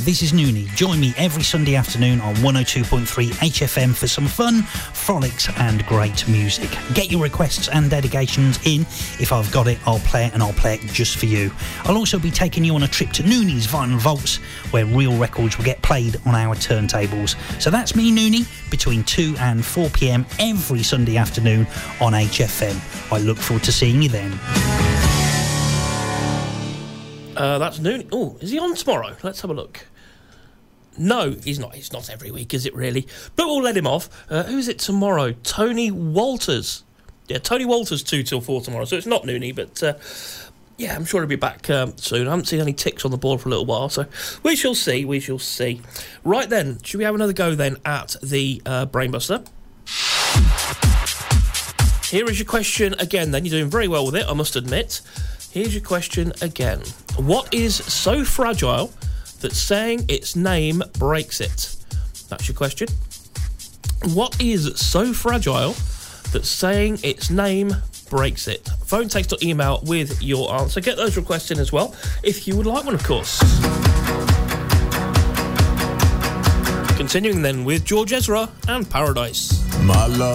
this is Noonie. Join me every Sunday afternoon on 102.3 HFM for some fun, frolics and great music. Get your requests and dedications in. If I've got it, I'll play it, and I'll play it just for you. I'll also be taking you on a trip to Noonie's Vinyl Vaults, where real records will get played on our turntables. So that's me, Noonie, between 2 and 4 p.m. every Sunday afternoon on HFM. I look forward to seeing you then. That's Noonie. Oh, is he on tomorrow? Let's have a look. No, he's not. It's not every week, is it really? But we'll let him off. Who is it tomorrow? Tony Walters. Yeah, Tony Walters 2 till 4 tomorrow. So it's not Noonie, but yeah, I'm sure he'll be back soon. I haven't seen any ticks on the board for a little while, so we shall see. We shall see. Right then, should we have another go then at the Brainbuster? Here is your question again then. You're doing very well with it, I must admit. Here's your question again. What is so fragile that saying its name breaks it? That's your question. What is so fragile that saying its name breaks it? Phone, text or email with your answer. Get those requests in as well, if you would like one, of course. Continuing then with George Ezra and Paradise. My love.